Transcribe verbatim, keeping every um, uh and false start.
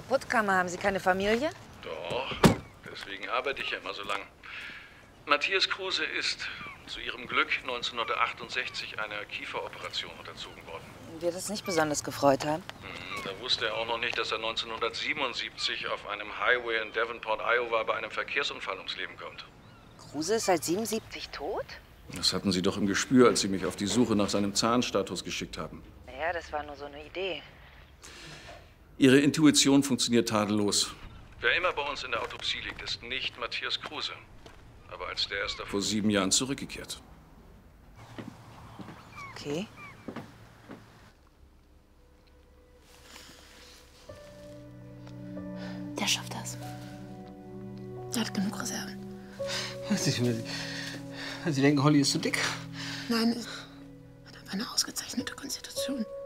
Puttkammer, haben Sie keine Familie? Doch, deswegen arbeite ich ja immer so lang. Matthias Kruse ist zu ihrem Glück neunzehnhundertachtundsechzig einer Kieferoperation unterzogen worden. Wird das nicht besonders gefreut haben? Hm, da wusste er auch noch nicht, dass er neunzehnhundertsiebenundsiebzig auf einem Highway in Davenport, Iowa, bei einem Verkehrsunfall ums Leben kommt. Kruse ist seit siebenundsiebzig tot? Das hatten Sie doch im Gespür, als Sie mich auf die Suche nach seinem Zahnstatus geschickt haben. Naja, das war nur so eine Idee. Ihre Intuition funktioniert tadellos. Wer immer bei uns in der Autopsie liegt, ist nicht Matthias Kruse. Aber als der ist er vor sieben Jahren zurückgekehrt. Okay. Der schafft das. Der hat genug Reserven. Sie, Sie denken, Holly ist zu dick? Nein, er hat einfach eine ausgezeichnete Konstitution.